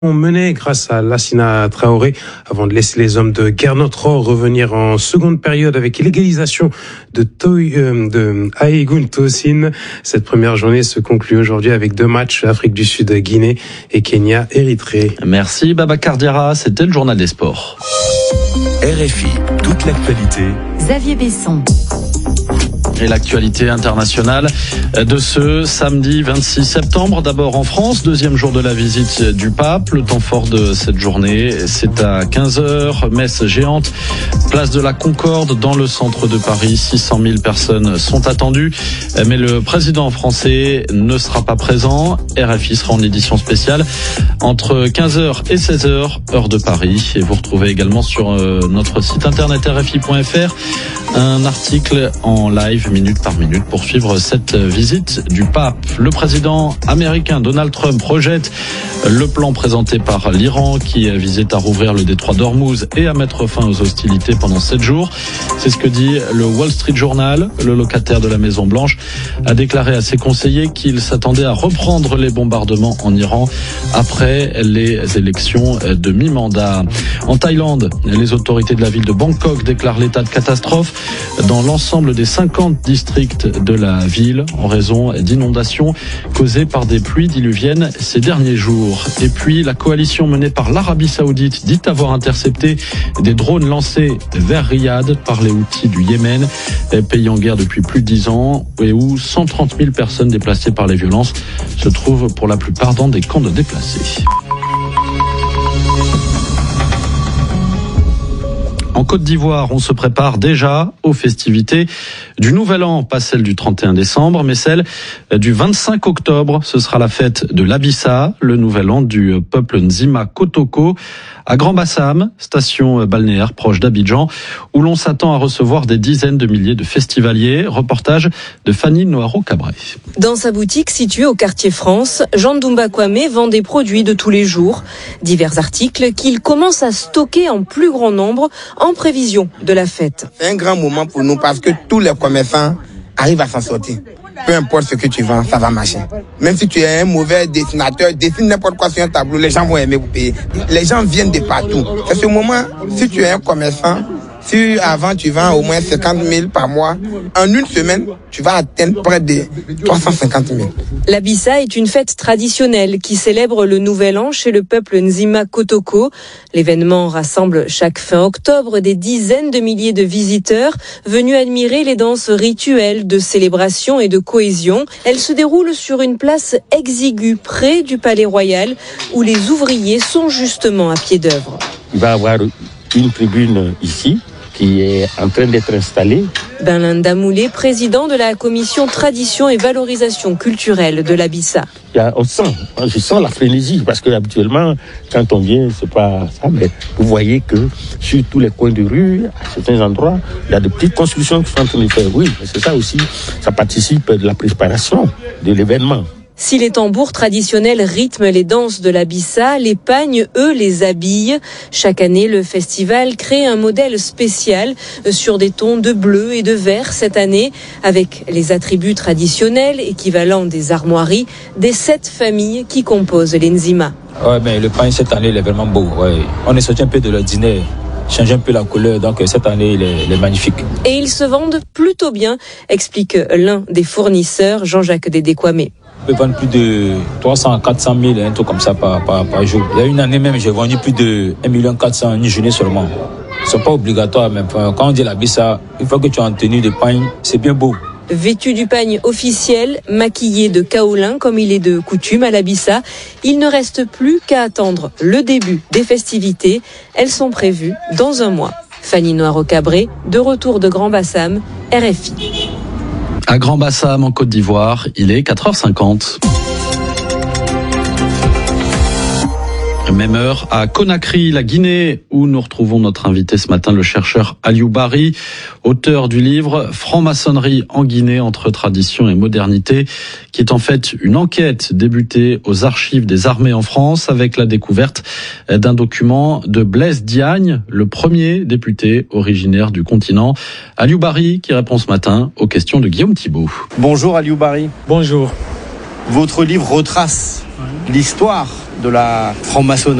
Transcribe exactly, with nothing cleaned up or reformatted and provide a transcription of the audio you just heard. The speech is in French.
On menait grâce à Lassina Traoré avant de laisser les hommes de Gernot-Rohr revenir en seconde période avec l'égalisation de, Toy, euh, de Aïgoun Tosin. Cette première journée se conclut aujourd'hui avec deux matchs, Afrique du Sud, Guinée et Kenya, Érythrée. Merci Babacar Diarra, c'était le journal des sports. R F I, toute l'actualité. Xavier Besson. Et l'actualité internationale de ce samedi vingt-six septembre. D'abord en France, deuxième jour de la visite du pape. Le temps fort de cette journée, c'est à quinze heures. Messe géante, place de la Concorde dans le centre de Paris. six cent mille personnes sont attendues. Mais le président français ne sera pas présent. R F I sera en édition spéciale entre quinze heures et seize heures, heure de Paris. Et vous retrouvez également sur notre site internet r f i point f r un article en live minute par minute pour suivre cette visite du pape. Le président américain Donald Trump projette le plan présenté par l'Iran qui visait à rouvrir le détroit d'Ormuz et à mettre fin aux hostilités pendant sept jours. C'est ce que dit le Wall Street Journal. Le locataire de la Maison Blanche a déclaré à ses conseillers qu'il s'attendait à reprendre les bombardements en Iran après les élections de mi-mandat. En Thaïlande, les autorités de la ville de Bangkok déclarent l'état de catastrophe dans l'ensemble des cinquante districts de la ville en raison d'inondations causées par des pluies diluviennes ces derniers jours. Et puis la coalition menée par l'Arabie Saoudite dit avoir intercepté des drones lancés vers Riyad par les Houthis du Yémen, pays en guerre depuis plus de dix ans et où cent trente mille personnes déplacées par les violences se trouvent pour la plupart dans des camps de déplacés. En Côte d'Ivoire, on se prépare déjà aux festivités du Nouvel An, pas celle du trente et un décembre, mais celle du vingt-cinq octobre. Ce sera la fête de l'Abissa, le Nouvel An du peuple Nzima Kotoko, à Grand-Bassam, station balnéaire proche d'Abidjan, où l'on s'attend à recevoir des dizaines de milliers de festivaliers. Reportage de Fanny Noiro-Cabré. Dans sa boutique située au quartier France, Jean Doumba Kwame vend des produits de tous les jours. Divers articles qu'il commence à stocker en plus grand nombre en prévision de la fête. C'est un grand moment pour nous parce que tous les commerçants arrivent à s'en sortir. Peu importe ce que tu vends, ça va marcher. Même si tu es un mauvais dessinateur, dessine n'importe quoi sur un tableau, les gens vont aimer vous payer. Les gens viennent de partout. C'est ce moment, si tu es un commerçant, si avant tu vends au moins cinquante mille par mois, en une semaine, tu vas atteindre près de trois cent cinquante mille. L'Abissa est une fête traditionnelle qui célèbre le Nouvel An chez le peuple Nzima Kotoko. L'événement rassemble chaque fin octobre des dizaines de milliers de visiteurs venus admirer les danses rituelles de célébration et de cohésion. Elle se déroule sur une place exiguë près du Palais Royal où les ouvriers sont justement à pied d'œuvre. Il va y avoir une tribune ici qui est en train d'être installée. Benlin Damoulé, président de la commission tradition et valorisation culturelle de l'Abissa. Il y a, on sent, je sens la frénésie parce que habituellement, quand on vient, c'est pas ça, mais vous voyez que sur tous les coins de rue, à certains endroits, il y a de petites constructions qui sont en train de faire. Oui, mais c'est ça aussi, ça participe de la préparation de l'événement. Si les tambours traditionnels rythment les danses de l'Abissa, les pagnes, eux, les habillent. Chaque année, le festival crée un modèle spécial sur des tons de bleu et de vert cette année, avec les attributs traditionnels équivalents des armoiries des sept familles qui composent les Nzima. Ouais, mais le pagne cette année, il est vraiment beau. Ouais. On est sorti un peu de l'ordinaire. Changer un peu la couleur, donc cette année il est, il est magnifique. Et ils se vendent plutôt bien, explique l'un des fournisseurs, Jean-Jacques Dédé-Kwame. On peut vendre plus de trois cents à quatre cent mille, un truc comme ça par, par, par jour. Il y a une année même, j'ai vendu plus de un million quatre cent mille une journée seulement. C'est pas obligatoire, mais quand on dit l'Abissa, une fois que tu es en tenue de pagne, c'est bien beau. Vêtu du pagne officiel, maquillé de kaolin comme il est de coutume à l'Abissa, il ne reste plus qu'à attendre le début des festivités. Elles sont prévues dans un mois. Fanny Noiro-Cabré, de retour de Grand-Bassam, R F I. À Grand-Bassam, en Côte d'Ivoire, il est quatre heures cinquante. Même heure à Conakry, la Guinée, où nous retrouvons notre invité ce matin, le chercheur Aliou Bari, auteur du livre « Franc-maçonnerie en Guinée entre tradition et modernité », qui est en fait une enquête débutée aux archives des armées en France avec la découverte d'un document de Blaise Diagne, le premier député originaire du continent. Aliou Bari qui répond ce matin aux questions de Guillaume Thibault. Bonjour Aliou Bari. Bonjour. Votre livre retrace l'histoire de la franc-maçonnerie.